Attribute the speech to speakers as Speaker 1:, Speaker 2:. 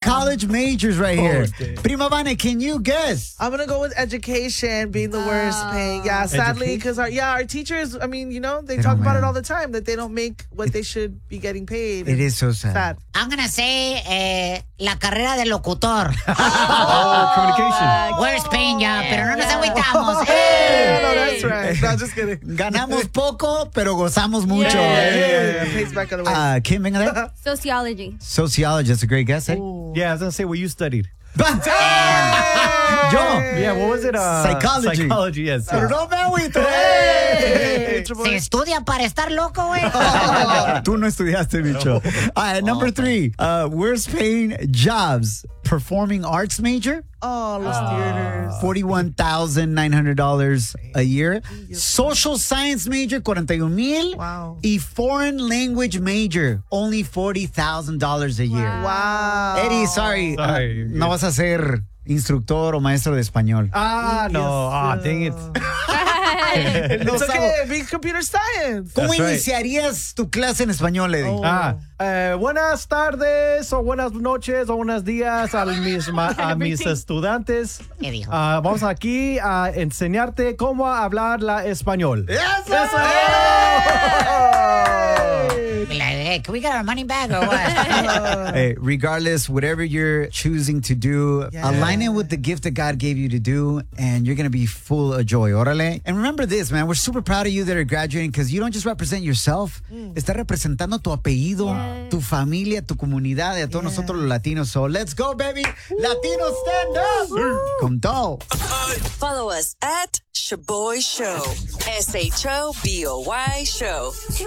Speaker 1: college majors right here.
Speaker 2: Okay.
Speaker 1: Prima Vane, can you guess?
Speaker 3: I'm going to go with education being the worst paying. Yeah, sadly, because our teachers, I mean, they talk
Speaker 1: don't
Speaker 3: about
Speaker 1: make-
Speaker 3: it all the time, that they don't make what they should be getting paid.
Speaker 1: It is so sad.
Speaker 3: Sad.
Speaker 4: I'm gonna say la carrera de locutor.
Speaker 2: Oh, communication.
Speaker 4: Worst paying job, pero no nos agüitamos.
Speaker 3: Yeah, no, that's right. No, just kidding.
Speaker 1: Ganamos poco, pero gozamos mucho.
Speaker 3: Yeah. Pays back other ways.
Speaker 1: Kim, venga de.
Speaker 5: Sociology.
Speaker 1: Sociology, that's a great guess, eh?
Speaker 2: Yeah, I was going to say what you studied.
Speaker 1: Yo.
Speaker 2: Yeah, what was it?
Speaker 1: Psychology.
Speaker 2: Psychology, yes.
Speaker 1: Pero no me agüito.
Speaker 4: Se estudia para estar loco, güey.
Speaker 1: Tú no estudiaste, bicho. Number 3. Worst paying jobs. Performing arts major.
Speaker 3: Oh, los theaters.
Speaker 1: $41,900 a year. Social science major, 41,000.
Speaker 3: Wow.
Speaker 1: Y foreign language major, only $40,000 a year.
Speaker 3: Wow.
Speaker 1: Eddie, sorry.
Speaker 2: Sorry.
Speaker 1: No vas a ser instructor o maestro de español.
Speaker 2: No. Dang it.
Speaker 3: It's okay. Be computer science.
Speaker 1: ¿Cómo
Speaker 2: That's right.
Speaker 1: iniciarías tu clase en español, Eddie?
Speaker 2: Buenas tardes o buenas noches o buenos días a mis estudiantes.
Speaker 4: ¿Qué dijo?
Speaker 2: Vamos aquí a enseñarte cómo hablar la español.
Speaker 4: Like, can we get our money back or what?
Speaker 1: Hey, regardless, whatever you're choosing to do, align it with the gift that God gave you to do, and you're going to be full of joy. Órale. And remember this, man. We're super proud of you that are graduating because you don't just represent yourself. Estás representando tu apellido, tu familia, tu comunidad, y a todos nosotros los latinos. So let's go, baby. Latinos, stand up. Con todo.
Speaker 6: Follow us at Shaboy Show. SHOBOY Show.